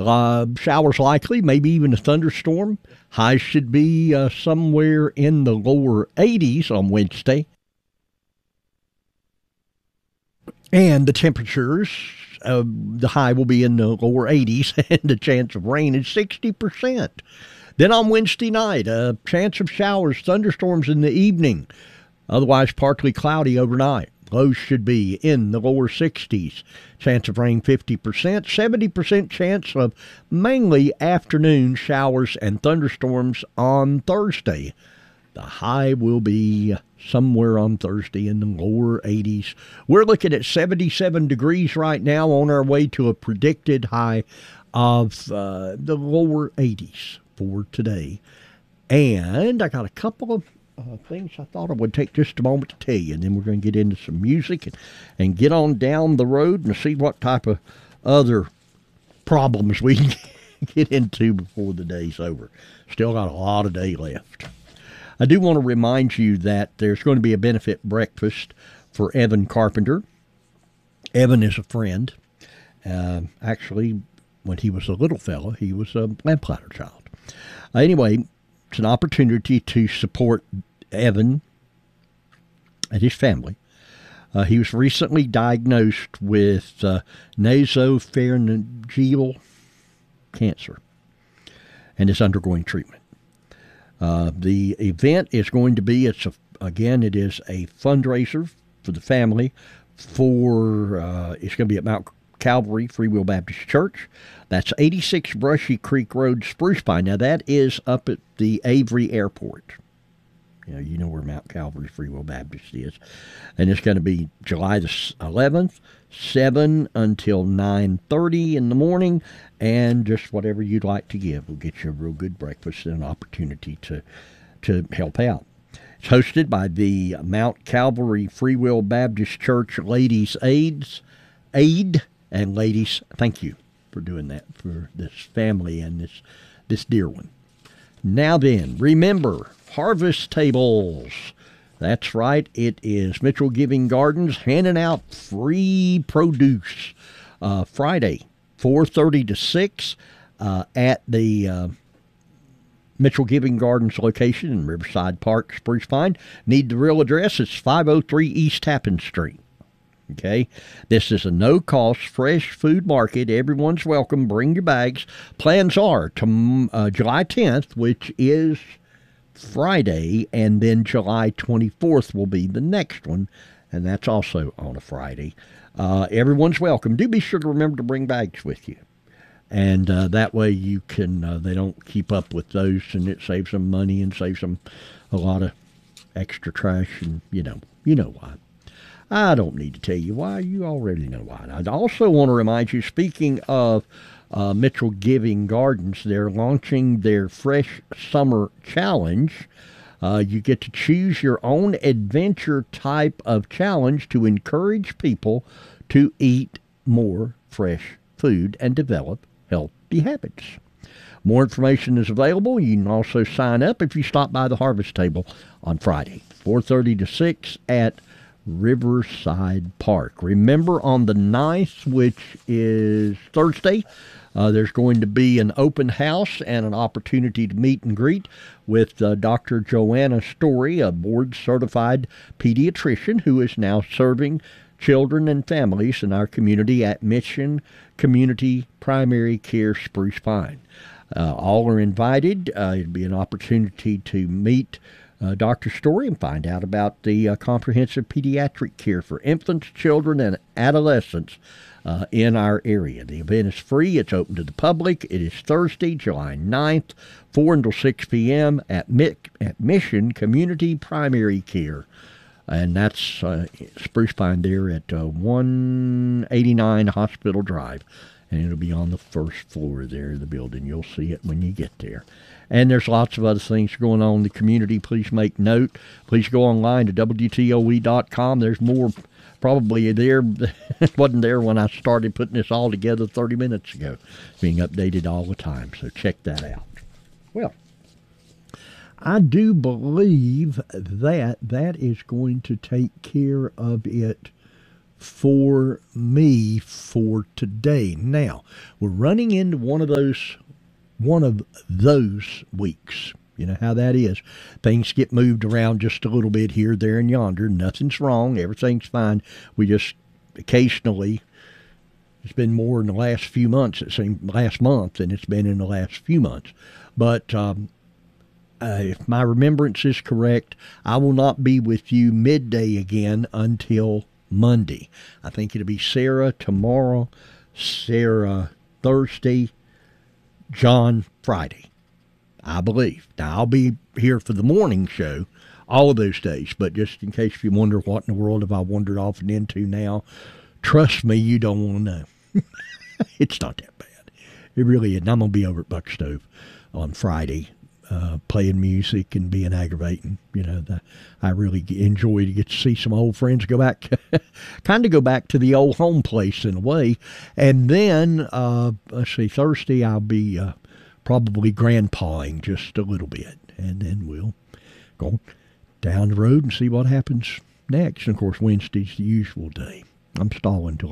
Showers likely, maybe even a thunderstorm. Highs should be somewhere in the lower 80s on Wednesday. And the temperatures, the high will be in the lower 80s, and the chance of rain is 60%. Then on Wednesday night, a chance of showers, thunderstorms in the evening. Otherwise, partly cloudy overnight. Lows should be in the lower 60s. Chance of rain 50%. 70% chance of mainly afternoon showers and thunderstorms on Thursday. The high will be somewhere on Thursday in the lower 80s. We're looking at 77 degrees right now, on our way to a predicted high of the lower 80s for today. And I got a couple of things I thought I would take just a moment to tell you, and then we're going to get into some music and get on down the road and see what type of other problems we can get into before the day's over. Still got a lot of day left. I do want to remind you that there's going to be a benefit breakfast for Evan Carpenter. Evan is a friend. Actually, when he was a little fella, he was a lamplighter child. Anyway, it's an opportunity to support Evan and his family. He was recently diagnosed with nasopharyngeal cancer and is undergoing treatment. The event is going to be, it is a fundraiser for the family it's going to be at Mount Calvary Free Will Baptist Church. That's 86 Brushy Creek Road, Spruce Pine. Now, that is up at the Avery Airport. You know where Mount Calvary Free Will Baptist is. And it's going to be July the 11th, 7 until 9:30 in the morning. And just whatever you'd like to give will get you a real good breakfast and an opportunity to help out. It's hosted by the Mount Calvary Free Will Baptist Church Ladies Aid. And ladies, thank you for doing that for this family and this dear one. Now then, remember, harvest tables. That's right. It is Mitchell Giving Gardens handing out free produce Friday, 4:30 to 6 at the Mitchell Giving Gardens location in Riverside Park, Spruce Pine. Need the real address? It's 503 East Tappan Street. Okay, this is a no-cost fresh food market. Everyone's welcome. Bring your bags. Plans are to July 10th, which is Friday, and then July 24th will be the next one, and that's also on a Friday. Everyone's welcome. Do be sure to remember to bring bags with you, and that way you can. They don't keep up with those, and it saves them money and saves them a lot of extra trash, and you know why. I don't need to tell you why. You already know why. I also want to remind you, speaking of Mitchell Giving Gardens, they're launching their Fresh Summer Challenge. You get to choose your own adventure type of challenge to encourage people to eat more fresh food and develop healthy habits. More information is available. You can also sign up if you stop by the Harvest Table on Friday, 4:30 to 6 at Riverside Park. Remember, on the 9th, which is Thursday, there's going to be an open house and an opportunity to meet and greet with Dr. Joanna Story, a board-certified pediatrician who is now serving children and families in our community at Mission Community Primary Care Spruce Pine. All are invited. It'll be an opportunity to meet Dr. Story and find out about the comprehensive pediatric care for infants, children, and adolescents in our area. The event is free. It's open to the public. It is Thursday, July 9th, 4 until 6 p.m. at Mission Community Primary Care. And that's Spruce Pine there at 189 Hospital Drive. And it'll be on the first floor there of the building. You'll see it when you get there. And there's lots of other things going on in the community. Please make note. Please go online to WTOE.com. There's more probably there that wasn't there when I started putting this all together 30 minutes ago. Being updated all the time. So check that out. Well, I do believe that is going to take care of it for me for today. Now, we're running into one of those weeks. You know how that is. Things get moved around just a little bit here, there, and yonder. Nothing's wrong. Everything's fine. We just occasionally, it's been more in the last few months, it seems, last month than it's been in the last few months. But if my remembrance is correct, I will not be with you midday again until Monday. I think it'll be Sarah tomorrow, Sarah Thursday, John Friday, I believe. Now, I'll be here for the morning show all of those days, but just in case you wonder what in the world have I wandered off and into now, trust me, you don't want to know. It's not that bad. It really isn't. I'm going to be over at Buck Stove on Friday, playing music and being aggravating. You know, I really enjoy to get to see some old friends, go back, kind of go back to the old home place in a way. And then, let's see, Thursday I'll be probably grandpawing just a little bit. And then we'll go down the road and see what happens next. And, of course, Wednesday's the usual day. I'm stalling till